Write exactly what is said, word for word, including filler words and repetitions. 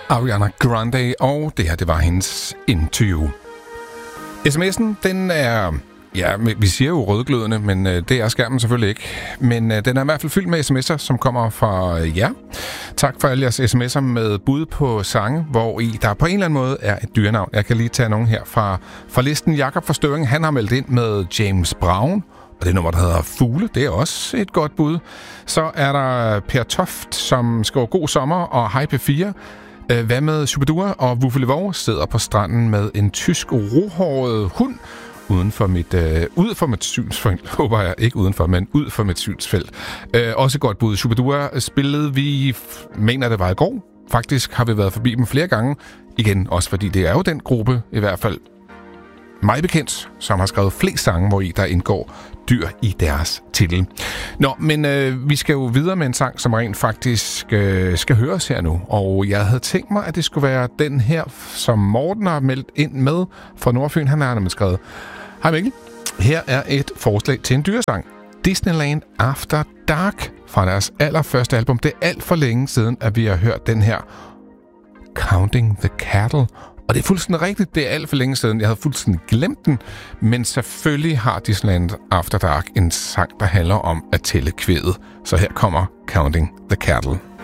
Ariana Grande, og det her, det var hendes Into You. sms'en, den er, ja, vi siger jo rødglødende, men det er skærmen selvfølgelig ikke. Men den er i hvert fald fyldt med sms'er, som kommer fra jer. Tak for alle jeres sms'er med bud på sange, hvor i der på en eller anden måde er et dyrenavn. Jeg kan lige tage nogen her fra, fra listen. Jakob fra Støvring, han har meldt ind med James Brown, og det nummer, der hedder Fugle, det er også et godt bud. Så er der Per Toft, som skriver god sommer, og hej P fire. Hvad med Shubidua og Wuffelevow sidder på stranden med en tysk rohåret hund uden for mit, øh, ud for mit synsfelt. Håber jeg ikke udenfor, men ud for mit synsfelt. Øh, også godt bud. Shubidua spillede vi, mener det var i går. Faktisk har vi været forbi dem flere gange. Igen, også fordi det er jo den gruppe, i hvert fald mig bekendt, som har skrevet flest sange, hvor i der indgår dyr i deres titel. Nå, men øh, vi skal jo videre med en sang, som rent faktisk øh, skal høres her nu. Og jeg havde tænkt mig, at det skulle være den her, som Morten har meldt ind med fra Nordfyn. Han har nemlig skrevet: Hej Mikkel, her er et forslag til en dyresang. Disneyland After Dark fra deres allerførste album. Det er alt for længe siden, at vi har hørt den her Counting the Cattle. Og det er fuldstændig rigtigt, det er alt for længe siden. Jeg havde fuldstændig glemt den, men selvfølgelig har Disneyland After Dark en sang, der handler om at tælle kvædet. Så her kommer Counting the Cattle.